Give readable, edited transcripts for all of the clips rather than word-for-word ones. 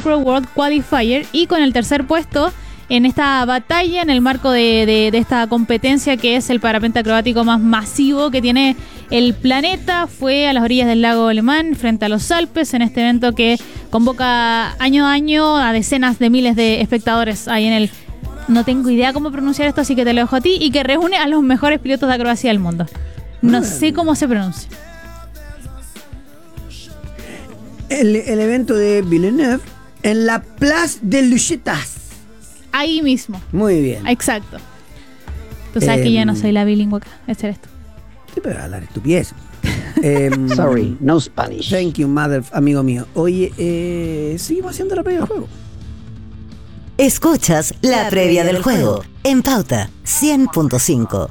Micro World Qualifier y con el tercer puesto en esta batalla en el marco de esta competencia que es el parapente acrobático más masivo que tiene el planeta. Fue a las orillas del lago Alemán frente a los Alpes en este evento que convoca año a año a decenas de miles de espectadores ahí en el... No tengo idea cómo pronunciar esto, así que te lo dejo a ti, y que reúne a los mejores pilotos de acrobacia del mundo. No sé cómo se pronuncia. El evento de Villeneuve en la Place de Luchetas. Ahí mismo. Muy bien. Exacto. Tú sabes que yo no soy la bilingüe acá. Este eres tú. Sí, pero hablar estupidez. Sorry, no Spanish. Thank you, mother, amigo mío. Oye, seguimos haciendo la previa del juego. Escuchas la previa del juego en Pauta 100.5.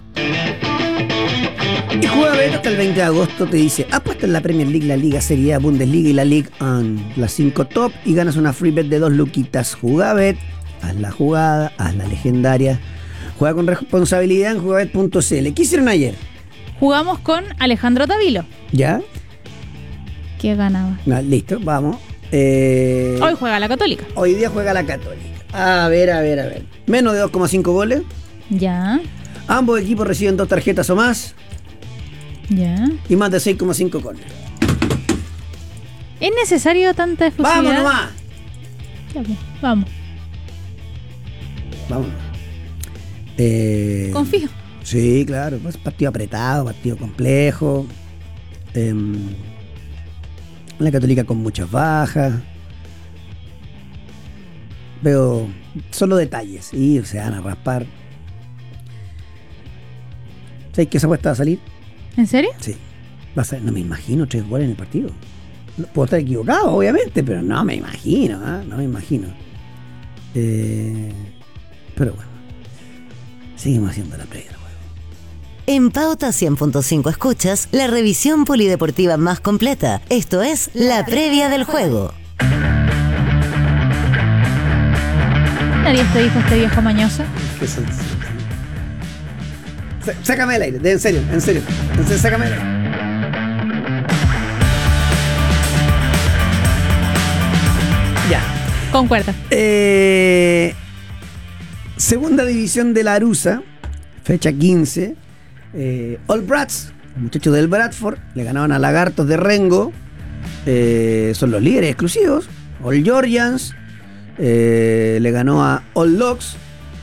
Y juega Beto hasta el 20 de agosto. Te dice: apuesta en la Premier League, la Liga Serie A, Bundesliga y la Ligue 1. Las 5 top y ganas una free bet de 2 luquitas. Jugabet. Haz la jugada, haz la legendaria. Juega con responsabilidad en jugabet.cl. ¿Qué hicieron ayer? Jugamos con Alejandro Tavilo. ¿Ya? ¿Qué ganaba? No, listo, vamos. Hoy juega la Católica. Hoy día juega la Católica. A ver. Menos de 2,5 goles. Ya. Ambos equipos reciben 2 tarjetas o más. Ya. Y más de 6,5 goles. ¿Es necesario tanta efusividad? ¡Vamos nomás! Ya, pues, vamos. Vamos. Confío. Sí, claro. Pues partido apretado, partido complejo. La Católica con muchas bajas. Veo solo detalles y se van a raspar. ¿Sabes que esa apuesta va a salir? ¿En serio? Sí. Va a salir, no me imagino 3 goles en el partido. No, puedo estar equivocado, obviamente, pero no me imagino, no me imagino. Pero bueno, seguimos haciendo la previa del juego. En Pauta 100.5 escuchas la revisión polideportiva más completa. Esto es la previa del juego. Nadie te dijo este viejo mañoso. ¿Qué son? Sácame el aire, en serio. Entonces, sácame el aire. Ya. Concuerda. Segunda división de la Arusa, fecha 15. All Brats, los muchachos del Bradford, le ganaron a Lagartos de Rengo. Son los líderes exclusivos. All Georgians le ganó a All Dogs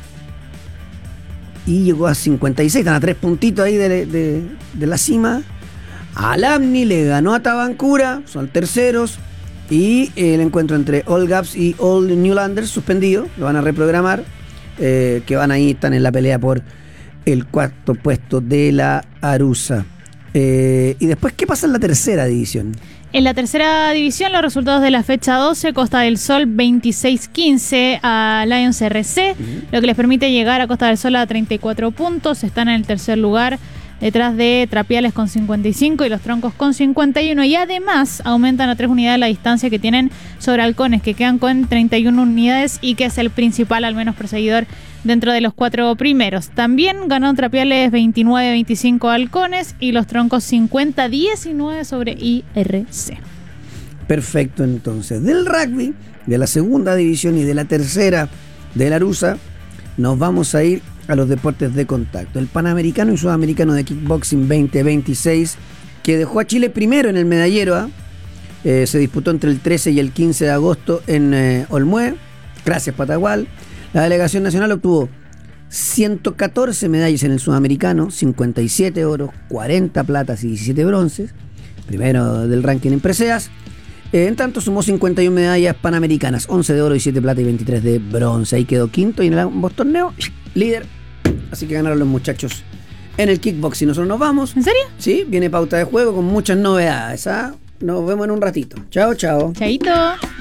y llegó a 56, están a 3 puntitos ahí de la cima. Al Amni le ganó a Tabancura, son terceros. Y el encuentro entre All Gaps y All Newlanders suspendido, lo van a reprogramar, que van ahí, están en la pelea por el 4º puesto de la Arusa. Y después, ¿qué pasa en la tercera división? En la tercera división, los resultados de la fecha 12, Costa del Sol 26-15 a Lions RC, lo que les permite llegar a Costa del Sol a 34 puntos. Están en el tercer lugar, detrás de Trapiales con 55 y Los Troncos con 51. Y además aumentan a 3 unidades la distancia que tienen sobre Halcones, que quedan con 31 unidades y que es el principal, al menos perseguidor, dentro de los 4 primeros. También ganó Trapiales 29-25 a Halcones y Los Troncos 50-19 sobre IRC. Perfecto, entonces. Del rugby, de la segunda división y de la tercera de la Arusa, nos vamos a ir a los deportes de contacto. El Panamericano y Sudamericano de Kickboxing 2026, que dejó a Chile primero en el medallero. Se disputó entre el 13 y el 15 de agosto en Olmué. Gracias, Patagual. La delegación nacional obtuvo 114 medallas en el Sudamericano, 57 oros, 40 platas y 17 bronces. Primero del ranking en preseas. En tanto sumó 51 medallas panamericanas, 11 de oro y 7 plata y 23 de bronce. Ahí quedó quinto y en ambos torneos, líder. Así que ganaron los muchachos en el kickboxing. Nosotros nos vamos. ¿En serio? Sí, viene pauta de juego con muchas novedades. Nos vemos en un ratito. Chao, chao. Chaito.